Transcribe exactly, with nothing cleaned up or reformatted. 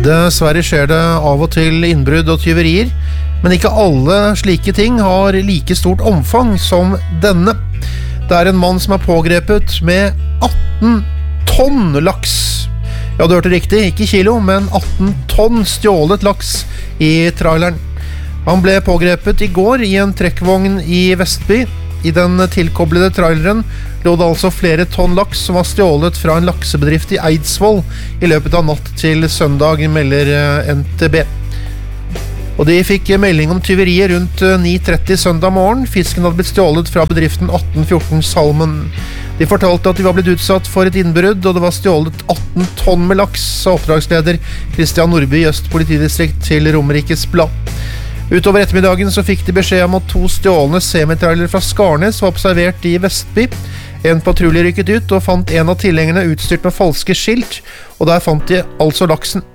Dessverre skjer det av og til innbrudd og tyverier, men ikke alle slike ting har like stort omfang som denne. Det er en mann som er pågrepet med atten tonn laks. Ja, du hørte riktig, ikke kilo, men atten tonn stjålet laks i traileren. Han ble pågrepet i går i en trekkvogn i Vestby. I den tilkoblede traileren lå det altså flere tonn laks som var stjålet fra en laksebedrift i Eidsvoll i løpet av natt til søndag, melder N T B. Og de fikk melding om tyveriet rundt ni tretti søndag morgen. Fisken hadde blitt stjålet fra bedriften atten fjorten Salmon. De fortalte at de var blitt utsatt for et innbrudd, og det var stjålet atten tonn med laks, sa oppdragsleder Kristian Nordby i Øst politidistrikt til Romerikes Blad. Utover ettermiddagen så fikk de beskjed om at to stjålne semitrailere fra Skarnes var observert i Vestby. En patrulje rykket ut og fant en av tilhengerne utstyrt med falske skilt, og der fant de altså laksen.